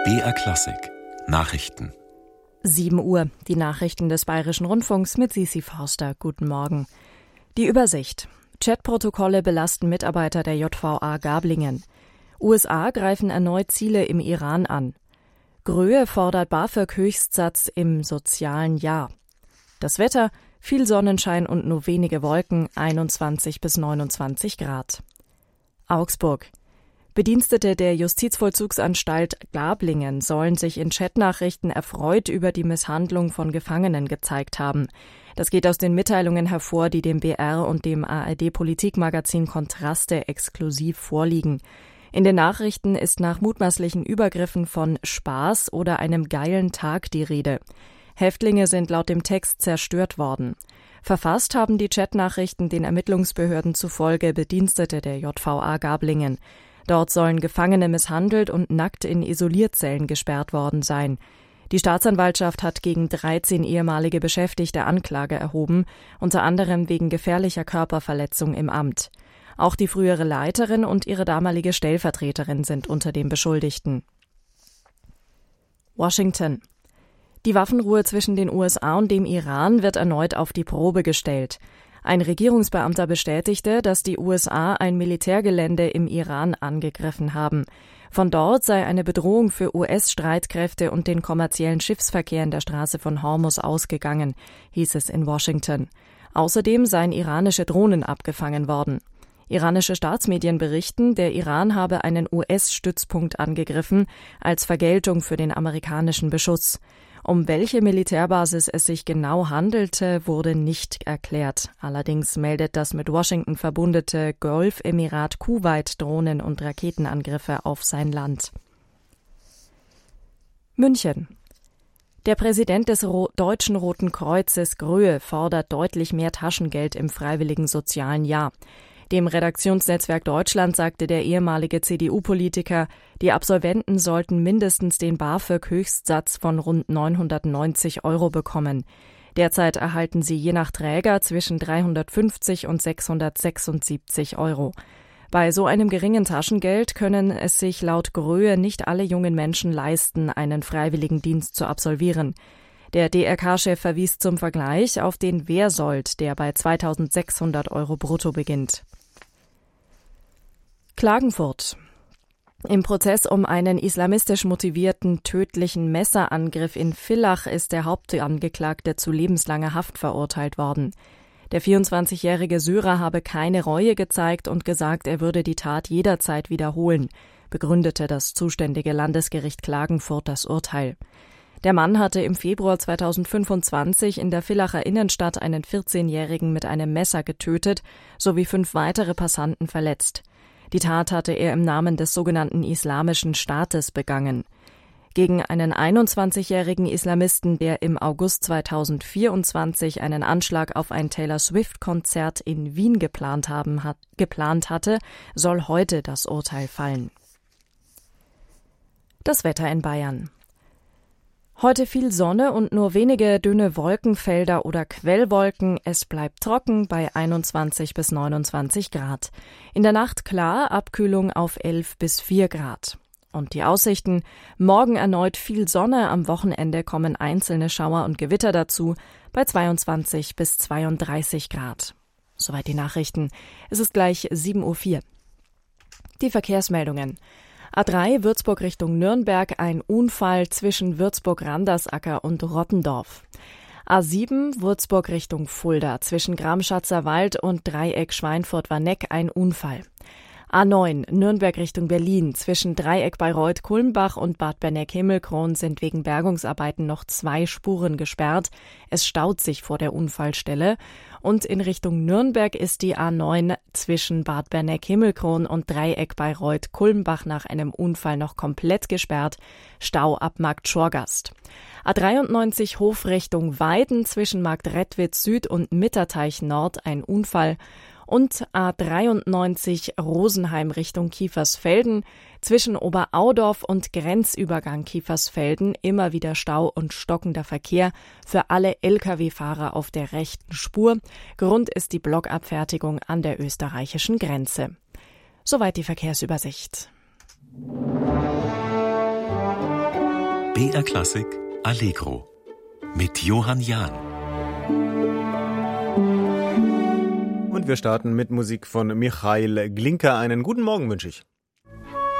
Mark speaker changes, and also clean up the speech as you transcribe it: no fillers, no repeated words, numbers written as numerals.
Speaker 1: BR Klassik Nachrichten.
Speaker 2: 7 Uhr, die Nachrichten des Bayerischen Rundfunks mit Sisi Forster. Guten Morgen. Die Übersicht. Chatprotokolle belasten Mitarbeiter der JVA Gablingen. USA greifen erneut Ziele im Iran an. Gröhe fordert BAföG-Höchstsatz im sozialen Jahr. Das Wetter, viel Sonnenschein und nur wenige Wolken, 21 bis 29 Grad. Augsburg. Bedienstete der Justizvollzugsanstalt Gablingen sollen sich in Chatnachrichten erfreut über die Misshandlung von Gefangenen gezeigt haben. Das geht aus den Mitteilungen hervor, die dem BR und dem ARD-Politikmagazin Kontraste exklusiv vorliegen. In den Nachrichten ist nach mutmaßlichen Übergriffen von Spaß oder einem geilen Tag die Rede. Häftlinge sind laut dem Text zerstört worden. Verfasst haben die Chatnachrichten den Ermittlungsbehörden zufolge Bedienstete der JVA Gablingen. Dort sollen Gefangene misshandelt und nackt in Isolierzellen gesperrt worden sein. Die Staatsanwaltschaft hat gegen 13 ehemalige Beschäftigte Anklage erhoben, unter anderem wegen gefährlicher Körperverletzung im Amt. Auch die frühere Leiterin und ihre damalige Stellvertreterin sind unter den Beschuldigten. Washington. Die Waffenruhe zwischen den USA und dem Iran wird erneut auf die Probe gestellt. Ein Regierungsbeamter bestätigte, dass die USA ein Militärgelände im Iran angegriffen haben. Von dort sei eine Bedrohung für US-Streitkräfte und den kommerziellen Schiffsverkehr in der Straße von Hormuz ausgegangen, hieß es in Washington. Außerdem seien iranische Drohnen abgefangen worden. Iranische Staatsmedien berichten, der Iran habe einen US-Stützpunkt angegriffen, als Vergeltung für den amerikanischen Beschuss. Um welche Militärbasis es sich genau handelte, wurde nicht erklärt. Allerdings meldet das mit Washington verbundene Golfemirat Kuwait Drohnen- und Raketenangriffe auf sein Land. München. Der Präsident des Deutschen Roten Kreuzes Gröhe fordert deutlich mehr Taschengeld im freiwilligen sozialen Jahr. Dem Redaktionsnetzwerk Deutschland sagte der ehemalige CDU-Politiker, die Absolventen sollten mindestens den BAföG-Höchstsatz von rund 990 € bekommen. Derzeit erhalten sie je nach Träger zwischen 350 und 676 €. Bei so einem geringen Taschengeld können es sich laut Gröhe nicht alle jungen Menschen leisten, einen Freiwilligendienst zu absolvieren. Der DRK-Chef verwies zum Vergleich auf den Wehrsold, der bei 2.600 € brutto beginnt. Klagenfurt. Im Prozess um einen islamistisch motivierten tödlichen Messerangriff in Villach ist der Hauptangeklagte zu lebenslanger Haft verurteilt worden. Der 24-jährige Syrer habe keine Reue gezeigt und gesagt, er würde die Tat jederzeit wiederholen, begründete das zuständige Landesgericht Klagenfurt das Urteil. Der Mann hatte im Februar 2025 in der Villacher Innenstadt einen 14-Jährigen mit einem Messer getötet sowie 5 weitere Passanten verletzt. Die Tat hatte er im Namen des sogenannten Islamischen Staates begangen. Gegen einen 21-jährigen Islamisten, der im August 2024 einen Anschlag auf ein Taylor-Swift-Konzert in Wien geplant hatte, soll heute das Urteil fallen. Das Wetter in Bayern. Heute viel Sonne und nur wenige dünne Wolkenfelder oder Quellwolken. Es bleibt trocken bei 21 bis 29 Grad. In der Nacht klar, Abkühlung auf 11 bis 4 Grad. Und die Aussichten: Morgen erneut viel Sonne, am Wochenende kommen einzelne Schauer und Gewitter dazu bei 22 bis 32 Grad. Soweit die Nachrichten. Es ist gleich 7:04 Uhr. Die Verkehrsmeldungen. A3 Würzburg Richtung Nürnberg, ein Unfall zwischen Würzburg-Randersacker und Rottendorf. A7 Würzburg Richtung Fulda, zwischen Gramschatzer Wald und Dreieck Schweinfurt-Warneck, ein Unfall. A9 Nürnberg Richtung Berlin, zwischen Dreieck Bayreuth-Kulmbach und Bad Berneck-Himmelkron sind wegen Bergungsarbeiten noch 2 Spuren gesperrt. Es staut sich vor der Unfallstelle. Und in Richtung Nürnberg ist die A9 zwischen Bad Berneck-Himmelkron und Dreieck Bayreuth-Kulmbach nach einem Unfall noch komplett gesperrt. Stau ab Markt Schorgast. A93 Hof Richtung Weiden, zwischen Marktredwitz Süd und Mitterteich Nord ein Unfall. Und A93 Rosenheim Richtung Kiefersfelden, zwischen Oberaudorf und Grenzübergang Kiefersfelden immer wieder Stau und stockender Verkehr für alle Lkw-Fahrer auf der rechten Spur. Grund ist die Blockabfertigung an der österreichischen Grenze. Soweit die Verkehrsübersicht.
Speaker 1: BR Klassik Allegro mit Johann Jahn.
Speaker 3: Und wir starten mit Musik von Michail Glinka. Einen guten Morgen wünsche ich.